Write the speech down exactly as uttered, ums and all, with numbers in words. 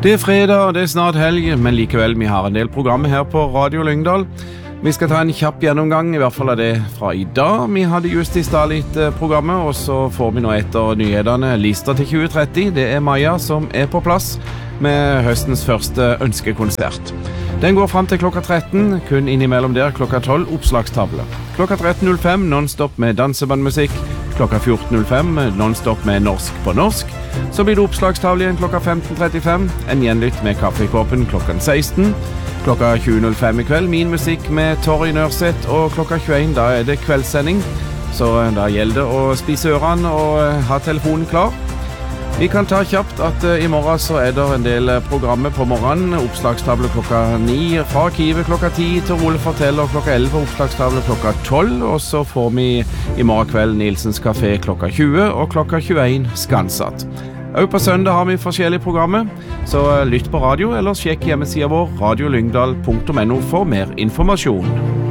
Det er fredag, og det er snart helg, men likevel, vi har en del programmer her på Radio Lyngdal. Vi skal ta en kjapp gjennomgang, i hvert fall av det fra i dag. Vi hadde just i stad litt programmet, og så får vi nå etter nyhetene lista til tjue tretti. Det er Maja som er på plass med høstens første ønskekonsert. Den går frem til klokka tretten, kun innimellom der klokka tolv oppslagstavle. Klokka tretten null fem non-stop med dansebandmusikk, klokka fjorten null fem non-stop med norsk på norsk. Så blir det oppslagstavle igjen klokka femten trettifem, en gjenlytt med kaffekåpen klokka seksten. Klokka tjue null fem i kveld, min musikk med Torry Nørseth, og klokka tjueen, da er det kveldssending. Så da gjelder det å spise ørene og ha telefonen klar. Vi kan ta kjapt at uh, i morgen så er det en del programmer på morgenen. Oppslagstavle klokka ni, fra Kive klokka ti, til Ole forteller klokka elleve, oppslagstavle klokka tolv, og så får vi i morgen kveld Nilsens Café klokka tjue, og klokka tjueen Skansatt. Og på søndag har vi forskjellige programmer, så lytt på radio, eller sjekk hjemmesiden vår radio lyngdal punktum no for mer informasjon.